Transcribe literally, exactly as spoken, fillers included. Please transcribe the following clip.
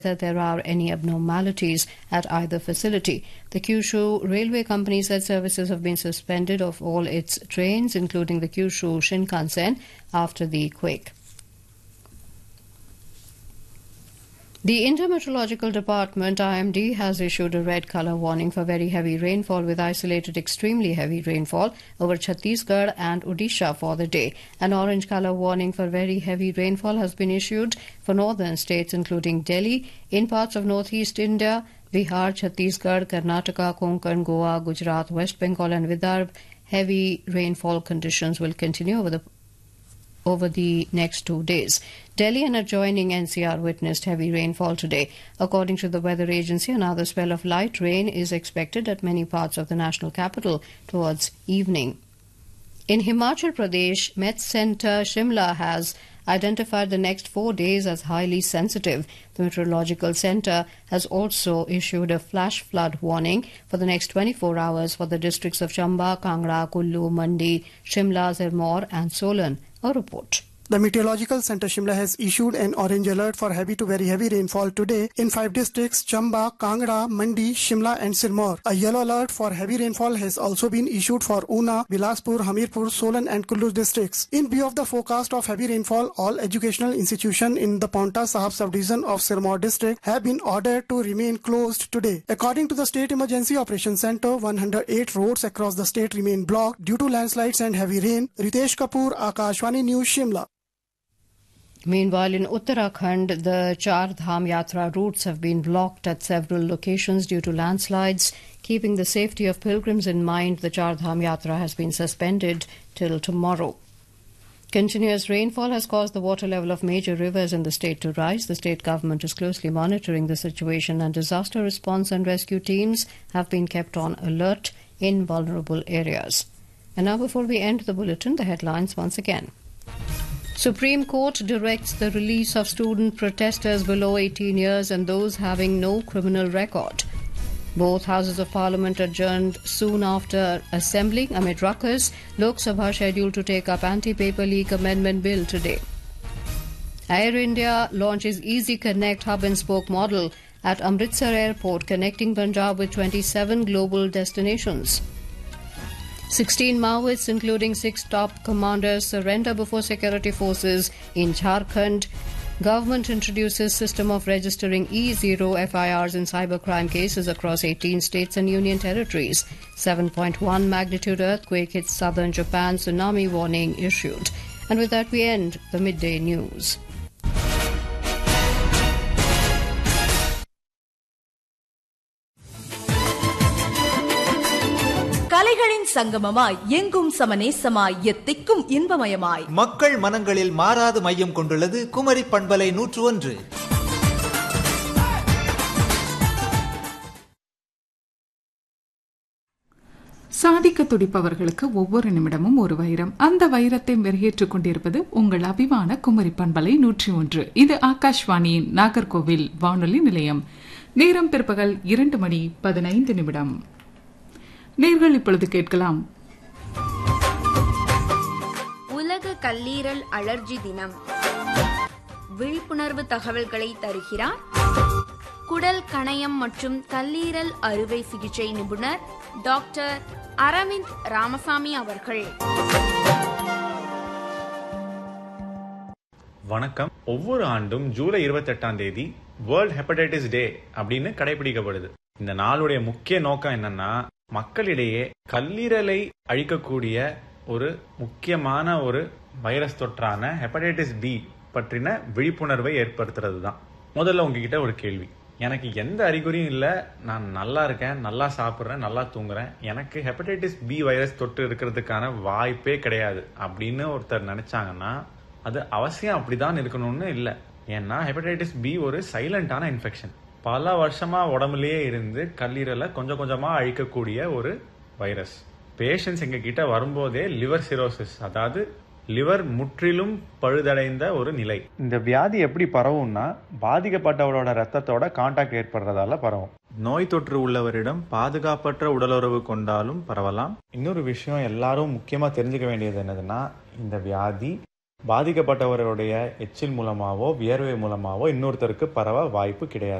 whether there are any abnormalities at either facility. The Kyushu Railway Company said services have been suspended of all its trains, including the Kyushu Shinkansen, after the quake. The Intermeteorological Department, I M D, has issued a red colour warning for very heavy rainfall with isolated extremely heavy rainfall over Chhattisgarh and Odisha for the day. An orange colour warning for very heavy rainfall has been issued for northern states including Delhi, in parts of northeast India, Bihar, Chhattisgarh, Karnataka, Konkan, Goa, Gujarat, West Bengal and Vidarbha. Heavy rainfall conditions will continue over the over the next two days. Delhi and adjoining N C R witnessed heavy rainfall today. According to the weather agency, another spell of light rain is expected at many parts of the national capital towards evening. In Himachal Pradesh, Met Centre Shimla has identified the next four days as highly sensitive. The Meteorological Centre has also issued a flash flood warning for the next twenty-four hours for the districts of Chamba, Kangra, Kullu, Mandi, Shimla, Sirmaur and Solan. A report. The Meteorological Centre Shimla has issued an orange alert for heavy to very heavy rainfall today in five districts: Chamba, Kangra, Mandi, Shimla and Sirmaur. A yellow alert for heavy rainfall has also been issued for Una, Bilaspur, Hamirpur, Solan and Kullu districts. In view of the forecast of heavy rainfall, all educational institutions in the Paonta Sahib subdivision of Sirmaur district have been ordered to remain closed today. According to the State Emergency Operations Centre, one hundred eight roads across the state remain blocked due to landslides and heavy rain. Ritesh Kapoor, Akashvani News, Shimla. Meanwhile, in Uttarakhand, the Char Dham Yatra routes have been blocked at several locations due to landslides. Keeping the safety of pilgrims in mind, the Char Dham Yatra has been suspended till tomorrow. Continuous rainfall has caused the water level of major rivers in the state to rise. The state government is closely monitoring the situation and disaster response and rescue teams have been kept on alert in vulnerable areas. And now, before we end the bulletin, the headlines once again. Supreme Court directs the release of student protesters below eighteen years and those having no criminal record. Both houses of parliament adjourned soon after assembling amid ruckus. Lok Sabha scheduled to take up anti-paper leak amendment bill today. Air India launches Easy Connect hub and spoke model at Amritsar Airport, connecting Punjab with twenty-seven global destinations. sixteen Maoists, including six top commanders, surrender before security forces in Jharkhand. Government introduces system of registering E zero F I Rs in cybercrime cases across eighteen states and union territories. seven point one magnitude earthquake hits southern Japan, tsunami warning issued. And with that we end the midday news. கலைகளின் சங்கமமாய், எங்கும் சமநேசமாய், எத்திக்கும் இன்பமயமாய், மக்கள் மனங்களில் மாறாது மையம் கொண்டுள்ளது குமரி பண்பலை நூற்று ஒன்று. சாதிக்க துடிப்பவர்களுக்கு ஒவ்வொரு நிமிடமும் ஒரு வைரம். அந்த வைரத்தை மெருகேற்றுக் கொண்டிருப்பது உங்கள் அபிமான குமரி பண்பலை நூற்றி ஒன்று. இது ஆகாஷ்வாணியின் நாகர்கோவில் வானொலி நிலையம். நேரம் பிற்பகல் இரண்டு மணி பதினைந்து நிமிடம். நேர்கள் இப்பொழுது கேட்கலாம். உலக கல்லீரல் அலர்ஜி தினம். விழிப்புணர்வு தகவல்களை தருகிறார் குடல் கணையம் மற்றும் கல்லீரல் அறுவை சிகிச்சை நிபுணர் டாக்டர் அரவிந்த் ராமசாமி அவர்கள். வணக்கம். ஒவ்வொரு ஆண்டும் ஜூலை இருபத்தி எட்டாம் தேதி வேர்ல்ட் ஹெப்படைட்டிஸ் டே அப்படின்னு கடைபிடிக்கப்படுது. இந்த நாளுடைய முக்கிய நோக்கம் என்னன்னா, மக்களிடையே கல்லீரலை அழிக்கக்கூடிய ஒரு முக்கியமான ஒரு வைரஸ் தொற்றான ஹெப்படைட்டிஸ் பி பற்றின விழிப்புணர்வை ஏற்படுத்துறது தான். முதல்ல உங்ககிட்ட ஒரு கேள்வி. எனக்கு எந்த அறிகுறியும் இல்லை, நான் நல்லா இருக்கேன், நல்லா சாப்பிட்றேன், நல்லா தூங்குறேன், எனக்கு ஹெப்படைட்டிஸ் பி வைரஸ் தொற்று இருக்கிறதுக்கான வாய்ப்பே கிடையாது அப்படின்னு ஒருத்தர் நினைச்சாங்கன்னா அது அவசியம் அப்படிதான் இருக்கணும்னு இல்லை. ஏன்னா ஹெப்படைட்டிஸ் பி ஒரு சைலண்டான இன்ஃபெக்ஷன். பல வருஷமா உடம்புலயே இருந்து கல்லீரலை கொஞ்சம் கொஞ்சமா அழிக்கக்கூடிய ஒரு வைரஸ். பேஷண்ட்ஸ் எங்க கிட்ட வரும்போதே லிவர் சிரோசிஸ், அதாவது லிவர் முற்றிலும் பழுதடைந்த ஒரு நிலை. இந்த வியாதி எப்படி பரவும்னா, பாதிக்கப்பட்டவரோட ரத்தத்தோட கான்டாக்ட் ஏற்படுறதால பரவும். நோய் தொற்று உள்ளவரிடம் பாதுகாப்பற்ற உடலுறவு கொண்டாலும் பரவலாம். இன்னொரு விஷயம் எல்லாரும் முக்கியமா தெரிஞ்சுக்க வேண்டியது என்னதுன்னா, இந்த வியாதி பாதிக்கப்பட்டவருடைய எச்சில் மூலமாவோ வியர்வை மூலமாவோ இன்னொருத்தருக்கு பரவ வாய்ப்பு கிடையாது.